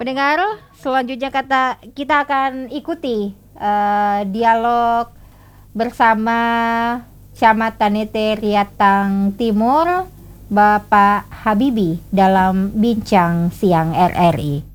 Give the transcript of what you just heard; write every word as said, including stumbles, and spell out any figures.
Pendengar, selanjutnya kata kita akan ikuti uh, dialog bersama Camat Tanete Riatang Timur, Bapak Habibie dalam Bincang Siang R R I.